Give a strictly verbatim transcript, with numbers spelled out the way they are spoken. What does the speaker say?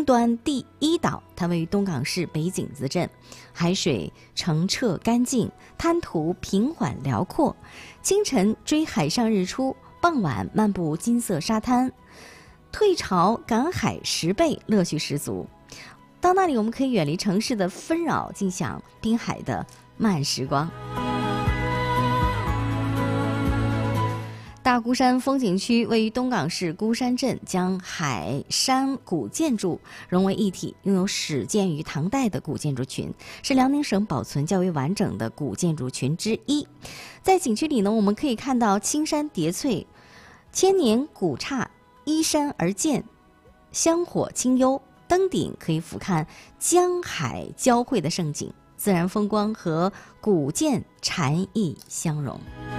东端第一岛，它位于东港市北井子镇，海水澄澈干净，滩涂平缓辽阔。清晨追海上日出，傍晚漫步金色沙滩，退潮赶海十倍，乐趣十足。到那里，我们可以远离城市的纷扰，尽享滨海的慢时光。大孤山风景区位于东港市孤山镇，将海山古建筑融为一体，拥有始建于唐代的古建筑群，是辽宁省保存较为完整的古建筑群之一。在景区里呢，我们可以看到青山叠翠，千年古刹依山而建，香火清幽，登顶可以俯瞰江海交汇的盛景，自然风光和古建禅意相融。